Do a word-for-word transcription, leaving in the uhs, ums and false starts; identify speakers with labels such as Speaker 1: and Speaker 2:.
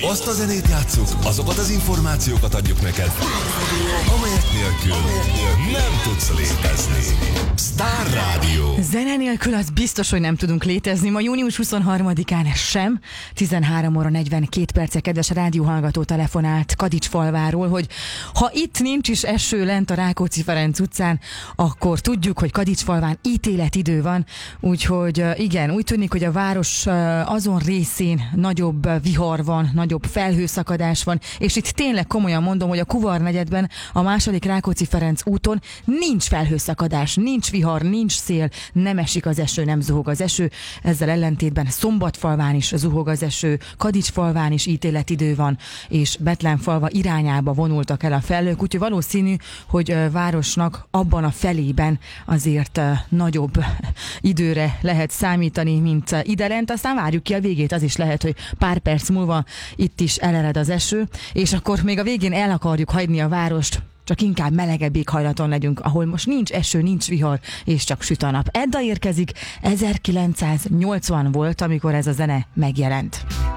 Speaker 1: Azt a zenét játsszuk, azokat az információkat adjuk neked, amelyek nélkül nem tudsz létezni. Sztár Rádió.
Speaker 2: Zene nélkül az biztos, hogy nem tudunk létezni. Ma június huszonharmadikán sem. tizenhárom óra negyvenkét perce kedves rádióhallgató telefonált Kadicsfalváról, hogy ha itt nincs is eső lent a Rákóczi-Ferenc utcán, akkor tudjuk, hogy Kadicsfalván ítéletidő van. Úgyhogy igen, úgy tűnik, hogy a város azon részén nagyobb vihar van, nagyobb felhőszakadás van, és itt tényleg komolyan mondom, hogy a Kuvar negyedben, a második Rákóczi-Ferenc úton nincs felhőszakadás, nincs vihar, nincs szél, nem esik az eső, nem zuhog az eső. Ezzel ellentétben Szombatfalván is zuhog az eső, Kadicsfalván is ítéletidő van, és Betlenfalva irányába vonultak el a felhők, úgyhogy valószínű, hogy városnak abban a felében azért nagyobb időre lehet számítani, mint idelent. Aztán várjuk ki a végét, az is lehet, hogy pár perc múlva itt is elered az eső, és akkor még a végén el akarjuk hagyni a várost, csak inkább melegebb éghajlaton legyünk, ahol most nincs eső, nincs vihar, és csak süt a nap. Edda érkezik, ezerkilencszáznyolcvan volt, amikor ez a zene megjelent.